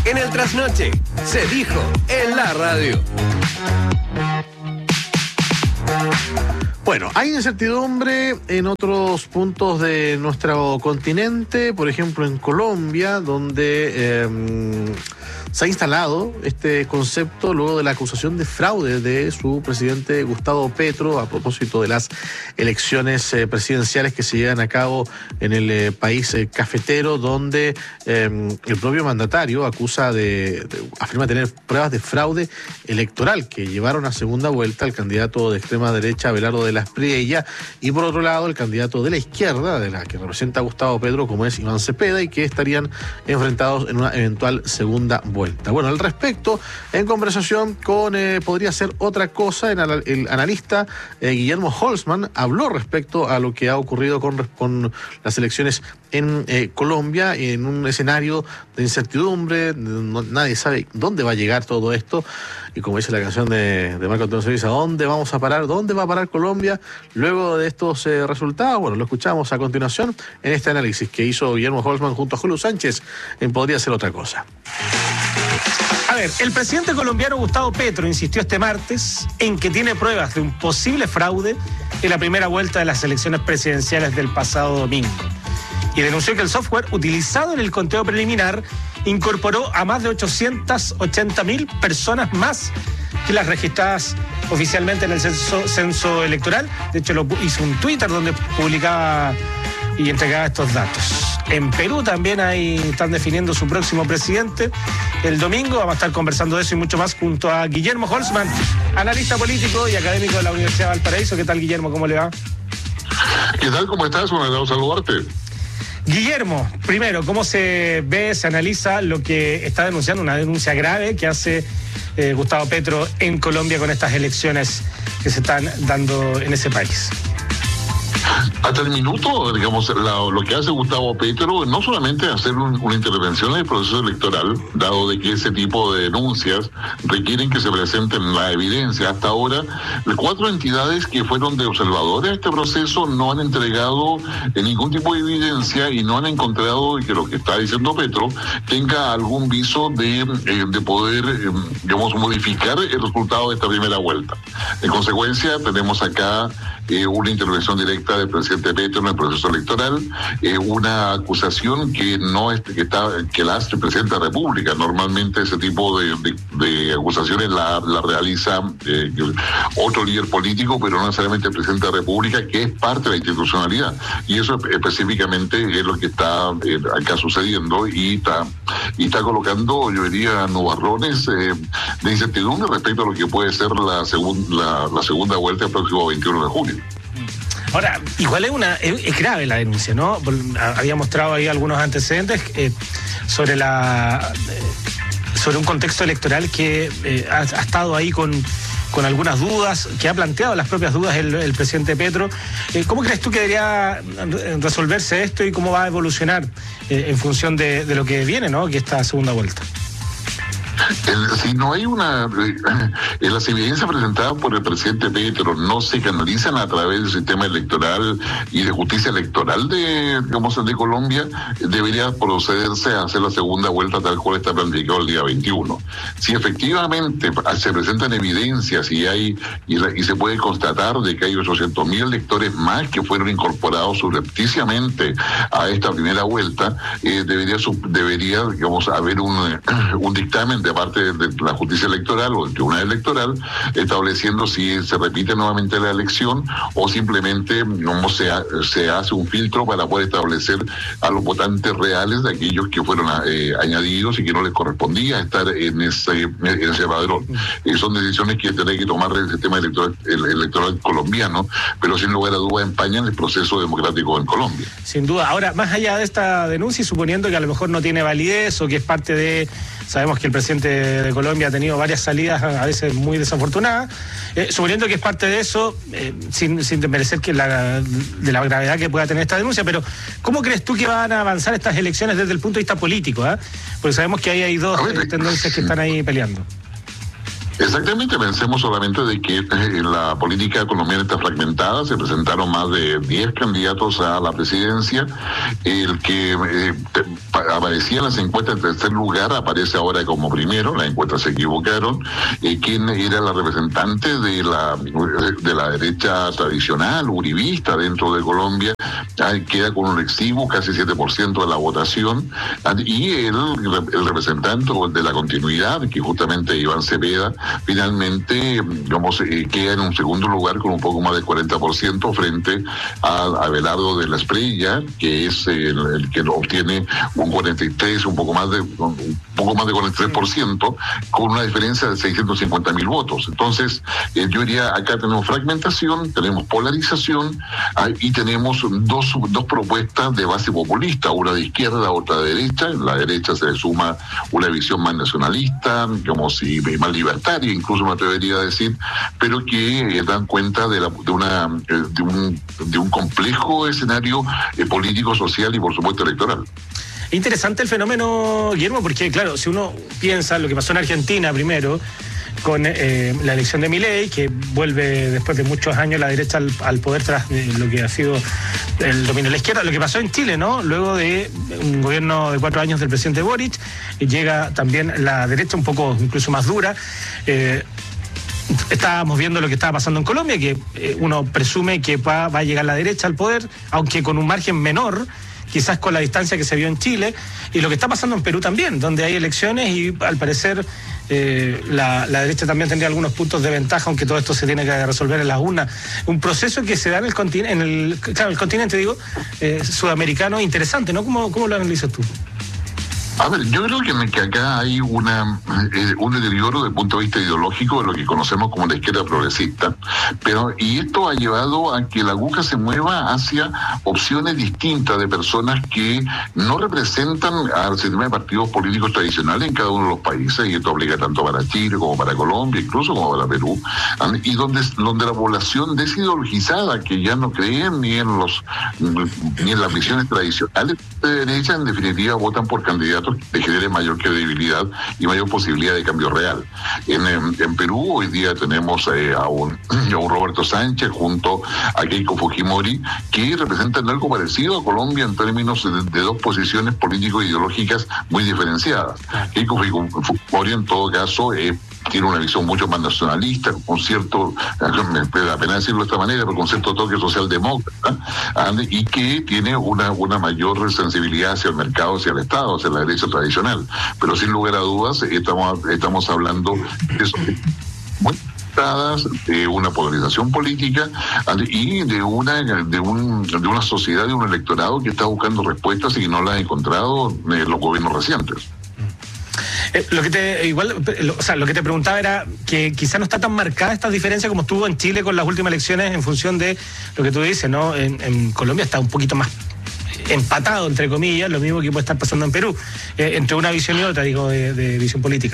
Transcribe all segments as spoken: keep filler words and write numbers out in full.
En el trasnoche, se dijo en la radio. Bueno, hay incertidumbre en otros puntos de nuestro continente, por ejemplo en Colombia, donde eh, se ha instalado este concepto luego de la acusación de fraude de su presidente Gustavo Petro a propósito de las elecciones eh, presidenciales que se llevan a cabo en el eh, país eh, cafetero, donde eh, el propio mandatario acusa de, de, afirma tener pruebas de fraude electoral que llevaron a segunda vuelta al candidato de extrema derecha Abelardo de la Espriella, y por otro lado el candidato de la izquierda, de la que representa a Gustavo Petro, como es Iván Cepeda, y que estarían enfrentados en una eventual segunda vuelta. Bueno, al respecto, en conversación con eh, Podría Ser Otra Cosa, el, el analista eh, Guillermo Holzman habló respecto a lo que ha ocurrido con, con las elecciones en eh, Colombia, en un escenario de incertidumbre. No, nadie sabe dónde va a llegar todo esto, y como dice la canción de, de Marco Antonio Solís, ¿a dónde vamos a parar? ¿Dónde va a parar Colombia luego de estos eh, resultados? Bueno, lo escuchamos a continuación en este análisis que hizo Guillermo Holzman junto a Julio Sánchez en Podría Ser Otra Cosa. A ver, el presidente colombiano Gustavo Petro insistió este martes en que tiene pruebas de un posible fraude en la primera vuelta de las elecciones presidenciales del pasado domingo, y denunció que el software utilizado en el conteo preliminar incorporó a más de ochocientas ochenta mil personas más que las registradas oficialmente en el censo, censo electoral. De hecho, lo hizo un Twitter donde publicaba y entregaba estos datos. En Perú también ahí están definiendo su próximo presidente. El domingo vamos a estar conversando de eso y mucho más junto a Guillermo Holzman, analista político y académico de la Universidad de Valparaíso. ¿Qué tal, Guillermo? ¿Cómo le va? ¿Qué tal? ¿Cómo estás? Un agrado saludarte. Guillermo, primero, ¿cómo se ve, se analiza lo que está denunciando, una denuncia grave que hace eh, Gustavo Petro en Colombia con estas elecciones que se están dando en ese país? Hasta el minuto, digamos, la, lo que hace Gustavo Petro no solamente hacer un, una intervención en el proceso electoral, dado de que ese tipo de denuncias requieren que se presenten la evidencia. Hasta ahora, las cuatro entidades que fueron de observadores a este proceso no han entregado eh, ningún tipo de evidencia y no han encontrado que lo que está diciendo Petro tenga algún viso de, eh, de poder, eh, digamos, modificar el resultado de esta primera vuelta. En consecuencia, tenemos acá eh, una intervención directa del presidente Petro en el proceso electoral, eh, una acusación que no es, que está que la hace el presidente de la República. Normalmente ese tipo de, de, de acusaciones la, la realiza eh, otro líder político, pero no necesariamente el presidente de la República, que es parte de la institucionalidad. Y eso específicamente es lo que está eh, acá sucediendo, y está, y está colocando, yo diría, nubarrones eh, de incertidumbre respecto a lo que puede ser la, segun, la, la segunda vuelta el próximo veintiuno de julio. Ahora, igual es una es, es grave la denuncia, ¿no? Había mostrado ahí algunos antecedentes eh, sobre la eh, sobre un contexto electoral que eh, ha, ha estado ahí con, con algunas dudas, que ha planteado las propias dudas el, el presidente Petro. Eh, ¿Cómo crees tú que debería resolverse esto y cómo va a evolucionar eh, en función de, de lo que viene, ¿no? Que esta segunda vuelta. El, si no hay una... Eh, las evidencias presentadas por el presidente Petro no se canalizan a través del sistema electoral y de justicia electoral de, digamos, de Colombia, debería procederse a hacer la segunda vuelta tal cual está planificado el día veintiuno. Si efectivamente se presentan evidencias y hay y, la, y se puede constatar de que hay ochocientos mil electores más que fueron incorporados subrepticiamente a esta primera vuelta, eh, debería, debería digamos, haber un, un dictamen de parte de la justicia electoral o del tribunal electoral estableciendo si se repite nuevamente la elección o simplemente como se, se hace un filtro para poder establecer a los votantes reales de aquellos que fueron eh, añadidos y que no les correspondía estar en ese, en ese padrón. Eh, son decisiones que tendrá que tomar el sistema electoral, el electoral colombiano, pero sin lugar a duda empañan el proceso democrático en Colombia. Sin duda. Ahora, más allá de esta denuncia y suponiendo que a lo mejor no tiene validez o que es parte de... Sabemos que el presidente de Colombia ha tenido varias salidas a veces muy desafortunadas. Eh, suponiendo que es parte de eso, eh, sin, sin desmerecer que la, de la gravedad que pueda tener esta denuncia, pero ¿cómo crees tú que van a avanzar estas elecciones desde el punto de vista político? ¿eh? Porque sabemos que ahí hay dos ver, tendencias que están ahí peleando. Exactamente, pensemos solamente de que eh, la política colombiana está fragmentada, se presentaron más de diez candidatos a la presidencia, el que eh, te, pa, aparecía en las encuestas en tercer lugar aparece ahora como primero, las encuestas se equivocaron, eh, quien era la representante de la, de la derecha tradicional, uribista dentro de Colombia, eh, queda con un exiguo, casi siete por ciento de la votación, y el, el representante de la continuidad, que justamente Iván Cepeda, finalmente, digamos, eh, queda en un segundo lugar con un poco más del cuarenta por ciento frente a Abelardo de la Espriella, que es el, el que obtiene un cuarenta y tres, un poco más de un poco más de cuarenta y tres por ciento, con una diferencia de seiscientos cincuenta mil votos. Entonces, eh, yo diría, acá tenemos fragmentación, tenemos polarización, ah, y tenemos dos, dos propuestas de base populista, una de izquierda, otra de derecha. En la derecha se le suma una visión más nacionalista, como si más libertaria, incluso me atrevería a decir, pero que eh, dan cuenta de, la, de, una, eh, de, un, de un complejo escenario eh, político, social y por supuesto electoral. Interesante el fenómeno, Guillermo, porque claro, si uno piensa lo que pasó en Argentina primero, con eh, la elección de Milei, que vuelve después de muchos años la derecha al, al poder tras eh, lo que ha sido el dominio de la izquierda, lo que pasó en Chile, ¿no? Luego de un gobierno de cuatro años del presidente Boric, llega también la derecha un poco incluso más dura. Eh, Estábamos viendo lo que estaba pasando en Colombia, que eh, uno presume que va, va a llegar la derecha al poder, aunque con un margen menor, quizás con la distancia que se vio en Chile, y lo que está pasando en Perú también, donde hay elecciones y al parecer eh, la, la derecha también tendría algunos puntos de ventaja, aunque todo esto se tiene que resolver en las urnas. Un proceso que se da en el continente, en el, claro, el continente, digo, eh, sudamericano, interesante, ¿no? ¿Cómo, cómo lo analizas tú? A ver, yo creo que, que acá hay una eh, un deterioro desde el punto de vista ideológico de lo que conocemos como la izquierda progresista, pero y esto ha llevado a que la aguja se mueva hacia opciones distintas de personas que no representan al sistema de partidos políticos tradicionales en cada uno de los países, y esto aplica tanto para Chile como para Colombia, incluso como para Perú, y donde, donde la población desideologizada, que ya no creen ni en los ni en las visiones tradicionales de derecha, en definitiva votan por candidatos que generen mayor credibilidad y mayor posibilidad de cambio real. En, en, en Perú hoy día tenemos eh, a, un, a un Roberto Sánchez junto a Keiko Fujimori, que representan algo parecido a Colombia en términos de, de dos posiciones político-ideológicas muy diferenciadas. Keiko Fujimori en todo caso eh, tiene una visión mucho más nacionalista, con cierto, me da pena decirlo de esta manera, pero con cierto toque socialdemócrata, y que tiene una, una mayor sensibilidad hacia el mercado, hacia el Estado, hacia la derecha tradicional. Pero sin lugar a dudas, estamos, estamos hablando de eso, muy de una polarización política y de una de un de una sociedad, de un electorado que está buscando respuestas y que no las ha encontrado en los gobiernos recientes. Eh, lo que te igual, lo, o sea, lo que te preguntaba era que quizá no está tan marcada esta diferencia como estuvo en Chile con las últimas elecciones, en función de lo que tú dices, ¿no? En, en Colombia está un poquito más empatado, entre comillas, lo mismo que puede estar pasando en Perú, eh, entre una visión y otra, digo, de, de visión política.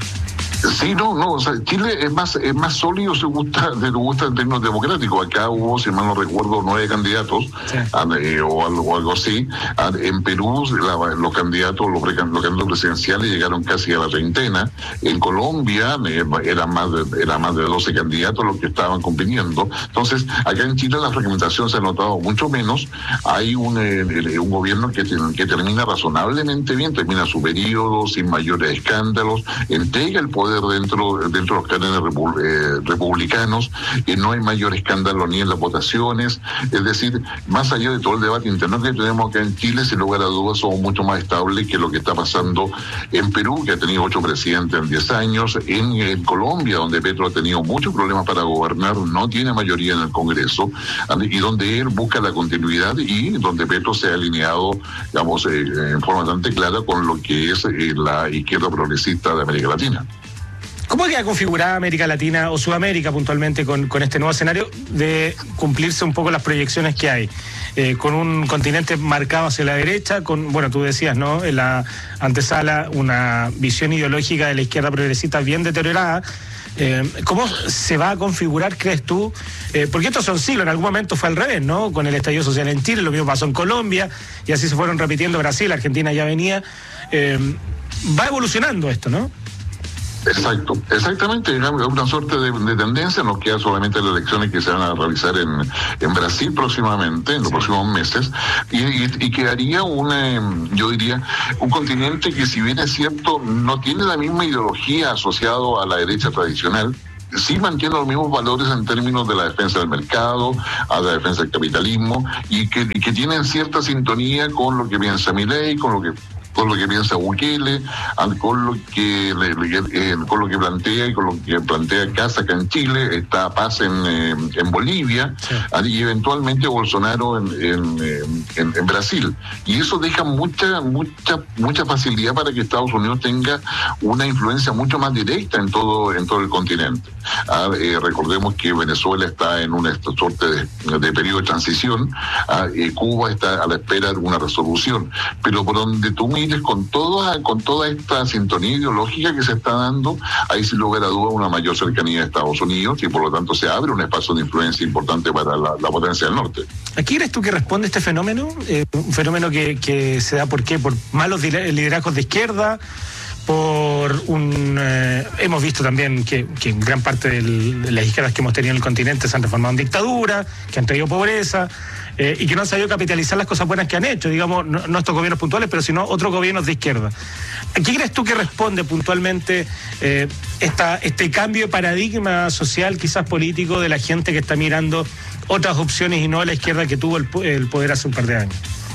Sí, no, no, o sea, Chile es más es más sólido, se gusta, se gusta en términos democráticos. Acá hubo, si mal no recuerdo, nueve candidatos, sí. eh, o, algo, o algo así. En Perú la, los candidatos, los, los candidatos presidenciales llegaron casi a la treintena. En Colombia eh, eran más de, eran más de doce candidatos los que estaban compitiendo. Entonces, acá en Chile la fragmentación se ha notado mucho menos. Hay un, eh, un gobierno que, que termina razonablemente bien, termina su periodo sin mayores escándalos, entrega el poder dentro dentro de los cánones repu, eh, republicanos, y no hay mayor escándalo ni en las votaciones. Es decir, más allá de todo el debate interno que tenemos acá en Chile, sin lugar a dudas somos mucho más estables que lo que está pasando en Perú, que ha tenido ocho presidentes en diez años, en, en Colombia, donde Petro ha tenido muchos problemas para gobernar, no tiene mayoría en el Congreso, y donde él busca la continuidad y donde Petro se ha alineado, digamos, eh, en forma bastante clara con lo que es eh, la izquierda progresista de América Latina. ¿Cómo queda configurada América Latina o Sudamérica puntualmente con, con este nuevo escenario de cumplirse un poco las proyecciones que hay? Eh, con un continente marcado hacia la derecha, con, bueno, tú decías, ¿no? En la antesala, una visión ideológica de la izquierda progresista bien deteriorada. Eh, ¿Cómo se va a configurar, crees tú? Eh, porque estos son siglos, en algún momento fue al revés, ¿no? Con el estallido social en Chile, lo mismo pasó en Colombia, y así se fueron repitiendo Brasil, Argentina ya venía. Eh, va evolucionando esto, ¿no? Exacto, exactamente, es una suerte de, de tendencia. Nos quedan solamente las elecciones que se van a realizar en, en Brasil próximamente, en los sí. próximos meses, y, y, y quedaría una, yo diría, un continente que, si bien es cierto, no tiene la misma ideología asociado a la derecha tradicional, sí mantiene los mismos valores en términos de la defensa del mercado, a la defensa del capitalismo, y que, y que tienen cierta sintonía con lo que piensa Milei, con lo que con lo que piensa Bukele, con lo que le, le, eh, con lo que plantea y con lo que plantea Casa acá en Chile, está Paz en, eh, en Bolivia, sí. y eventualmente Bolsonaro en, en, en, en Brasil. Y eso deja mucha, mucha, mucha facilidad para que Estados Unidos tenga una influencia mucho más directa en todo, en todo el continente. Ah, eh, recordemos que Venezuela está en una suerte de, de periodo de transición, ah, eh, Cuba está a la espera de una resolución, pero por donde tú mires, con toda, con toda esta sintonía ideológica que se está dando, hay sin lugar a duda una mayor cercanía a Estados Unidos, y por lo tanto se abre un espacio de influencia importante para la, la potencia del norte. ¿A qué crees tú que responde este fenómeno? Eh, un fenómeno que, que se da ¿por qué? Por malos liderazgos de izquierda, por un... Eh, hemos visto también que, que gran parte del, de las izquierdas que hemos tenido en el continente se han transformado en dictadura, que han traído pobreza, eh, y que no han sabido capitalizar las cosas buenas que han hecho, digamos, no, no estos gobiernos puntuales, pero sino otros gobiernos de izquierda. ¿A qué crees tú que responde puntualmente eh, esta, este cambio de paradigma social, quizás político, de la gente que está mirando otras opciones y no a la izquierda que tuvo el, el poder hace un par de años?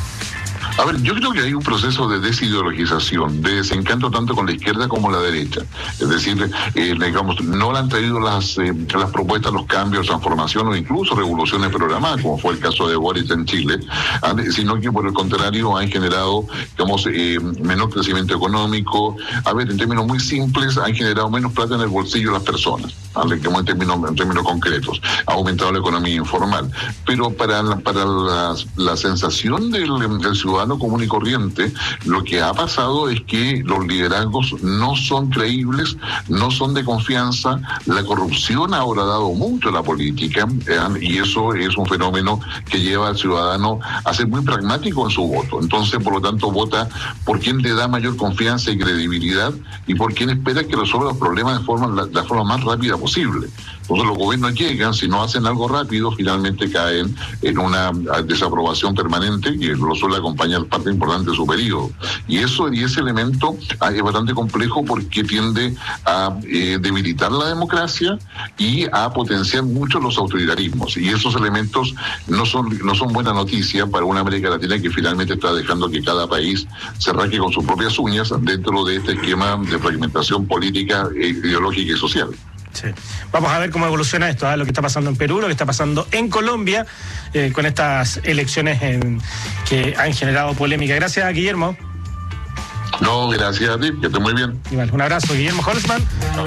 A ver, yo creo que hay un proceso de desideologización, de desencanto tanto con la izquierda como la derecha. Es decir, eh, digamos, no le han traído las, eh, las propuestas, los cambios, transformaciones o incluso revoluciones programadas, como fue el caso de Boric en Chile, sino que por el contrario han generado, digamos, eh, menor crecimiento económico. A ver, en términos muy simples, han generado menos plata en el bolsillo de las personas, ¿vale? Como en términos, en términos concretos. Ha aumentado la economía informal. Pero para la, para la, la sensación del, del ciudadano común y corriente, lo que ha pasado es que los liderazgos no son creíbles, no son de confianza. La corrupción ahora ha dado mucho a la política, eh, y eso es un fenómeno que lleva al ciudadano a ser muy pragmático en su voto. Entonces, por lo tanto, vota por quien le da mayor confianza y credibilidad, y por quien espera que resuelva los problemas de forma, la, la forma más rápida posible. Entonces los gobiernos llegan, si no hacen algo rápido, finalmente caen en una desaprobación permanente que lo suele acompañar parte importante de su periodo. Y eso, y ese elemento es bastante complejo porque tiende a eh, debilitar la democracia y a potenciar mucho los autoritarismos. Y esos elementos no son, no son buena noticia para una América Latina que finalmente está dejando que cada país se arranque con sus propias uñas dentro de este esquema de fragmentación política, ideológica y social. Sí. Vamos a ver cómo evoluciona esto, ¿eh? Lo que está pasando en Perú, lo que está pasando en Colombia, eh, con estas elecciones en, que han generado polémica. Gracias, Guillermo. No, gracias a ti, que esté muy bien. Igual, un abrazo, Guillermo Holzman.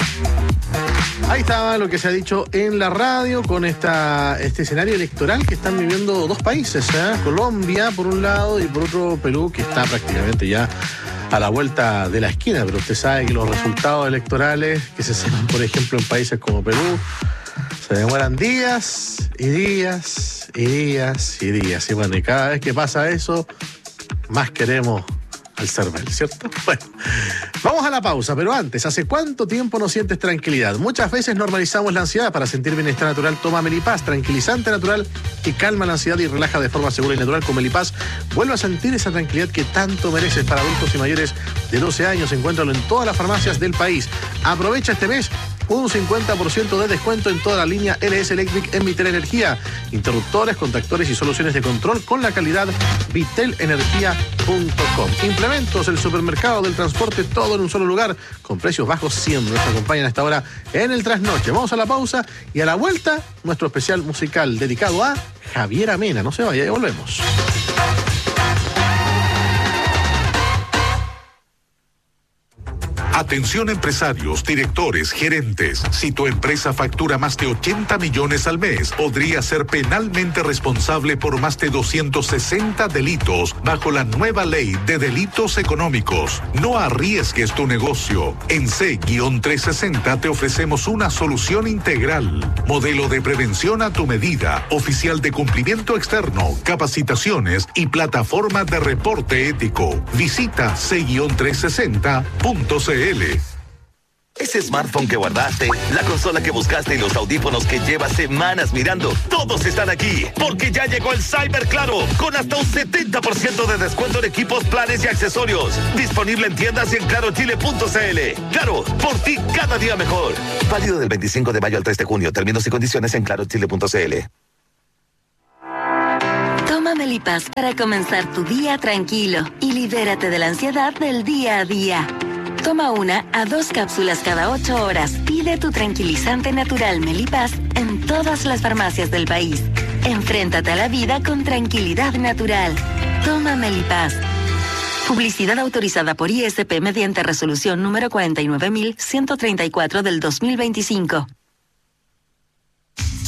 Ahí estaba lo que se ha dicho en la radio con esta este escenario electoral que están viviendo dos países, ¿eh? Colombia por un lado y por otro Perú, que está prácticamente ya a la vuelta de la esquina, pero usted sabe que los resultados electorales que se hacen, por ejemplo, en países como Perú, se demoran días y días y días y días. Y bueno, y cada vez que pasa eso, más queremos al Cervel, ¿cierto? Bueno, vamos a la pausa, pero antes, ¿hace cuánto tiempo no sientes tranquilidad? Muchas veces normalizamos la ansiedad. Para sentir bienestar natural, toma Melipaz, tranquilizante natural que calma la ansiedad y relaja de forma segura y natural. Con Melipaz, vuelve a sentir esa tranquilidad que tanto mereces. Para adultos y mayores de doce años, encuéntralo en todas las farmacias del país. Aprovecha este mes un cincuenta por ciento de descuento en toda la línea L S Electric en Vitel Energía. Interruptores, contactores y soluciones de control con la calidad vitel energía punto com. Implementos, el supermercado del transporte, todo en un solo lugar, con precios bajos siempre. Nos acompañan hasta ahora en el Trasnoche. Vamos a la pausa y a la vuelta, nuestro especial musical dedicado a Javier Amena. No se vaya, ya volvemos. Atención empresarios, directores, gerentes. Si tu empresa factura más de ochenta millones al mes, podría ser penalmente responsable por más de doscientos sesenta delitos bajo la nueva ley de delitos económicos. No arriesgues tu negocio. En C trescientos sesenta te ofrecemos una solución integral. Modelo de prevención a tu medida, oficial de cumplimiento externo, capacitaciones y plataforma de reporte ético. Visita C trescientos sesenta punto c l. Ese smartphone que guardaste, la consola que buscaste y los audífonos que llevas semanas mirando, todos están aquí, porque ya llegó el Cyber Claro, con hasta un setenta por ciento de descuento en equipos, planes y accesorios. Disponible en tiendas y en claro chile punto c l. Claro, por ti cada día mejor. Válido del veinticinco de mayo al tres de junio. Términos y condiciones en claro chile punto c l. Toma Melipaz para comenzar tu día tranquilo y libérate de la ansiedad del día a día. Toma una a dos cápsulas cada ocho horas. Pide tu tranquilizante natural Melipaz en todas las farmacias del país. Enfréntate a la vida con tranquilidad natural. Toma Melipaz. Publicidad autorizada por I S P mediante resolución número cuarenta y nueve mil ciento treinta y cuatro del dos mil veinticinco.